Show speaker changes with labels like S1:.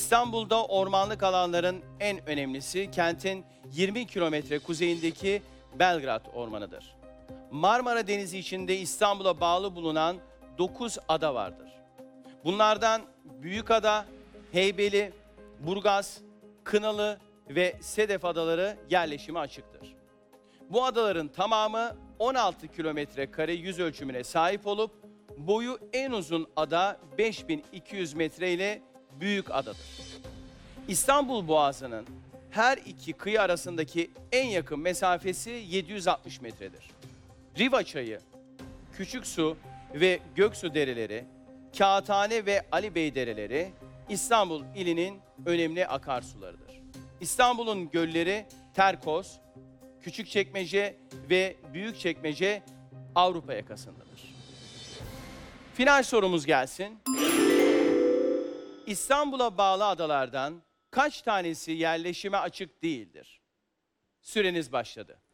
S1: İstanbul'da ormanlık alanların en önemlisi kentin 20 kilometre kuzeyindeki Belgrad Ormanı'dır. Marmara Denizi içinde İstanbul'a bağlı bulunan 9 ada vardır. Bunlardan Büyükada, Heybeli, Burgaz, Kınalı ve Sedef adaları yerleşime açıktır. Bu adaların tamamı 16 kilometre kare yüz ölçümüne sahip olup boyu en uzun ada 5200 metre ile Büyükada'dır. İstanbul Boğazı'nın her iki kıyı arasındaki en yakın mesafesi 760 metredir. Riva Çayı, Küçüksu ve Göksu dereleri, Kağıthane ve Ali Bey dereleri İstanbul ilinin önemli akarsularıdır. İstanbul'un gölleri Terkos, Küçükçekmece ve Büyükçekmece Avrupa yakasındadır. Final sorumuz gelsin. İstanbul'a bağlı adalardan kaç tanesi yerleşime açık değildir? Süreniz başladı.